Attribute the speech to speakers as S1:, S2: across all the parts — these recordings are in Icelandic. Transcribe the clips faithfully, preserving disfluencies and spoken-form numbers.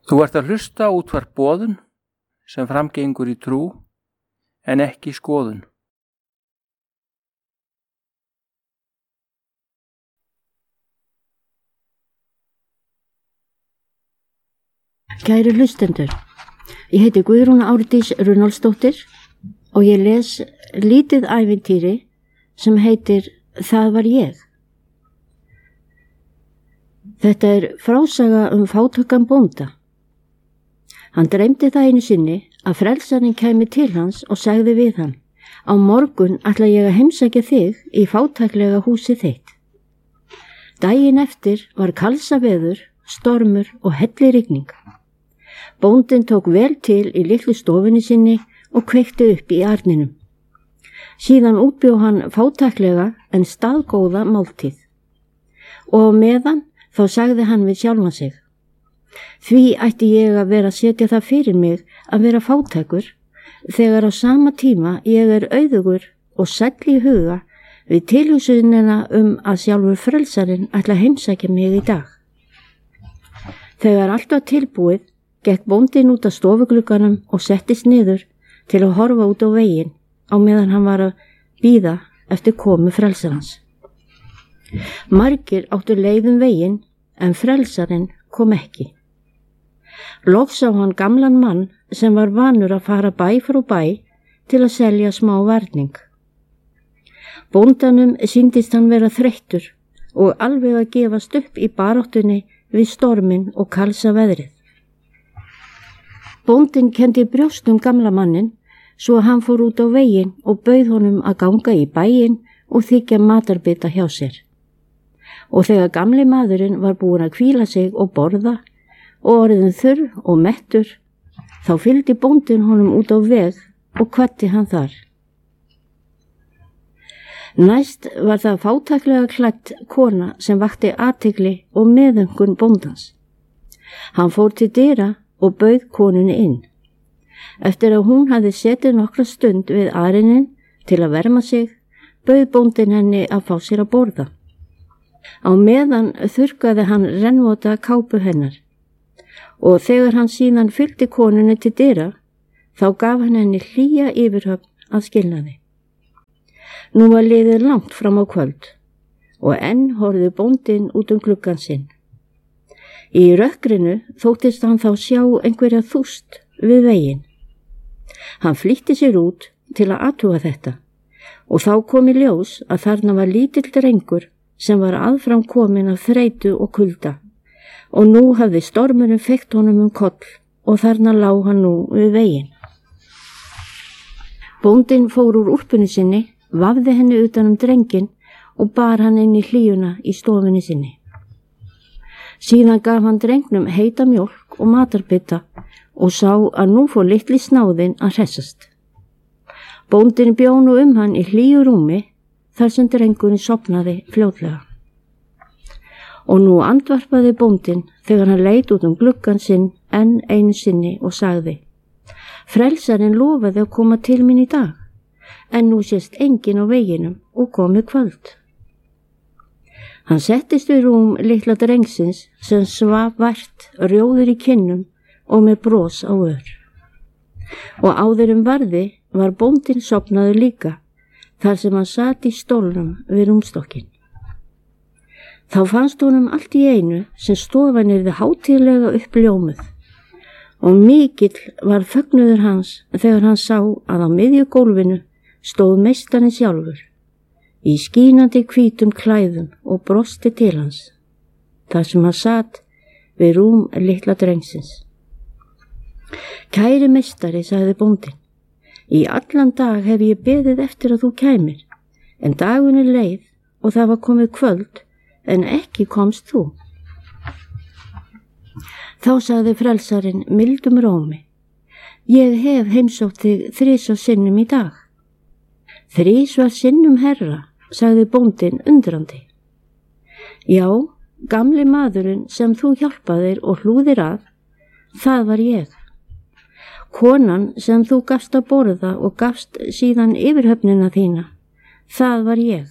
S1: Þú ert að hlusta á útvarp Boðun sem framgengur í trú en ekki skoðun.
S2: Kæru hlustendur, ég heiti Guðrún Árdís Runólfsdóttir og ég les lítið ævintýri sem heitir Það var ég. Þetta er frásaga um fátækan bónda. Hann dreymdi það einu sinni að frelsarinn kæmi til hans og sagði við hann: á morgun ætla ég að heimsækja þig í fátæklega húsið þitt. Daginn eftir var kalsaveður, stormur og hellirigning. Bóndinn tók vel til í litlu stofunni sinni og kveikti upp í arninum. Síðan útbjó hann fátæklega en staðgóða máltíð. Og á meðan þá sagði hann við sjálfan sig: því ætti ég að vera að setja það fyrir mig að vera fátækur, þegar á sama tíma ég er auðugur og sæll í huga við tilhugsunina um að sjálfur frelsarinn ætla að heimsækja mig í dag. Þegar allt var tilbúið, gekk bóndinn út af stofuglugganum og settist niður til að horfa út á veginn á meðan hann var að bíða eftir komu frelsarans. Margir áttu leið um veginn en frelsarinn kom ekki. Loks sá hann gamlan mann sem var vanur að fara bæ frá bæ til að selja smá varning. Bóndanum sýndist hann vera þreyttur og alveg að gefast upp í baráttunni við storminn og kalsa veðrið. Bóndinn kenndi brjóstum gamla mannin svo að hann fór út á veginn og bauð honum að ganga í bæinn og þiggja matarbita hjá sér. Og þegar gamli maðurinn var búinn að hvíla sig og borða og orðin þurr og mettur, þá fylgdi bóndinn honum út á veg og kvaddi hann þar. Næst var það fátæklega klædd kona sem vakti athygli og meðaumkun bóndans. Hann fór til dyra og bauð konunni inn. Eftir að hún hafði setið nokkra stund við arinin til að verma sig, bauð bóndinn henni að fá sér að borða. Á meðan þurrkaði hann rennvota kápu hennar og þegar hann síðan fylgdi konunni til dyra, þá gaf hann henni hlýja yfirhöfn að skilnaði. Nú var liðið langt fram á kvöld og enn horfði bóndinn út um gluggann sinn. Í rökkrinu þóttist hann þá sjá einhverja þúst við veginn. Hann flýtti sér út til að athuga þetta og þá kom í ljós að þarna var lítill drengur sem var aðfram kominn af þreytu og kulda og nú hafði stormurinn feykt honum um koll og þarna lá hann nú við veginn. Bóndinn fór úr úlpunni sinni, vafði henni utan um drenginn og bar hann inn í hlíuna í stofunni sinni. Síðan gaf hann drengnum heita mjólk og matarbita og sá að nú fór litli snáðinn að hressast. Bóndinn bjó nú um hann í hlýju rúmi þar sem drengurinn sofnaði fljótlega. Og nú andvarpaði bóndinn þegar hann leit út um gluggann sinn enn einu sinni og sagði: frelsarinn lofaði að koma til mín í dag, en nú sést enginn á veginum og komið kvöld. Hann settist við rúm litla drengsins sem svaf vært, rjóður í kinnum og með bros á ör. Og áður um varði var bóndinn sofnaður líka, þar sem hann sat í stólnum við rúmstokkin. Þá fannst honum allt í einu sem stofan yrði hátíðlega uppljómuð og mikill var fögnuður hans þegar hann sá að á miðju gólfinu stóð meistarinn sjálfur í skínandi hvítum klæðum og brosti til hans, þar sem hann sat við rúm litla drengsins. Kæri meistari, sagði bóndinn, í allan dag hef ég beðið eftir að þú kæmir, en dagunni leið og það var komið kvöld, en ekki komst þú. Þá sagði frelsarinn mildum rómi: ég hef heimsótt þig þrisvar sinnum í dag. Þrisvar sinnum, herra, sagði bóndinn undrandi. Já, gamli maðurinn sem þú hjálpaðir og hlúðir að, það var ég. Konan sem þú gafst að borða og gafst síðan yfirhöfnina þína, það var ég.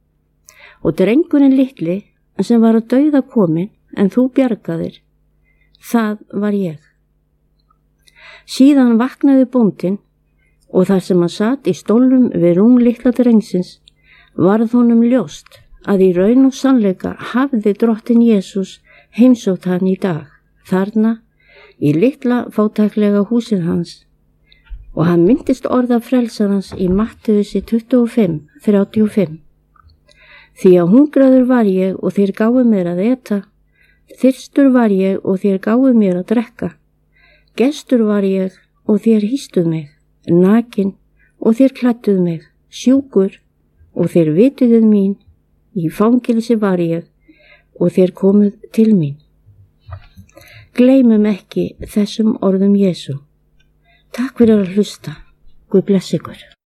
S2: Og drengurinn litli sem var að dauða kominn en þú bjargaðir, það var ég. Síðan vaknaði bóndinn og þar sem hann sat í stólnum við rúm litla drengsins varð honum ljóst að í raun og sannleika hafði drottinn Jesús heimsótt hann í dag, þarna í litla fátæklega húsið hans, og hann myndist orða frelsarans í Mattheusi tuttugu og fimm þrjátíu og fimm. Því að hungraður var ég og þér gáfu mér að eta, þyrstur var ég og þér gáfu mér að drekka, gestur var ég og þér hýstuð mig, nakin og þér klædduð mig, sjúkur og þér vituðuð mín, í fangilsi var ég og þér komuð til mín. Gleymum ekki þessum orðum Jesú. Takk fyrir að hlusta. Guð bless ykkur.